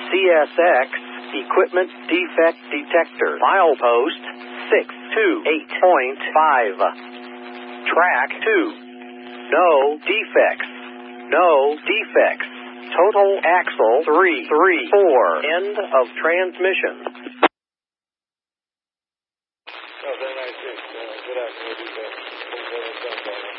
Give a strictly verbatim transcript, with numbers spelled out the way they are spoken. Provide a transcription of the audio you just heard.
C S X Equipment Defect Detector. Milepost six two eight point five. Track two. No defects. No defects. Total axle three three four. End of transmission. Oh, very nice. Uh, good afternoon.